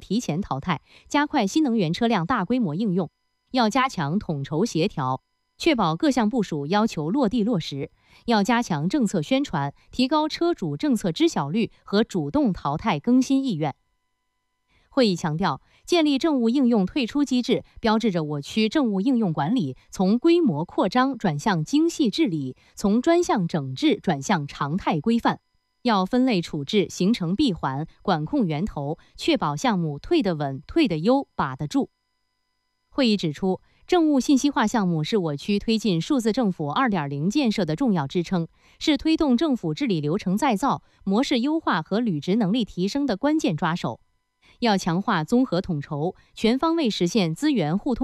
提前淘汰，加快新能源车辆大规模应用。要加强统筹协调，确保各项部署要求落地落实。要加强政策宣传，提高车主政策知晓率和主动淘汰更新意愿。会议强调，建立政务应用退出机制，标志着我区政务应用管理从规模扩张转向精细治理，从专项整治转向常态规范。要分类处置，形成闭环，管控源头，确保项目退得稳、退得优、把得住。会议指出，政务信息化项目是我区推进数字政府 2.0 建设的重要支撑，是推动政府治理流程再造、模式优化和履职能力提升的关键抓手。要强化综合统筹，全方位实现资源互通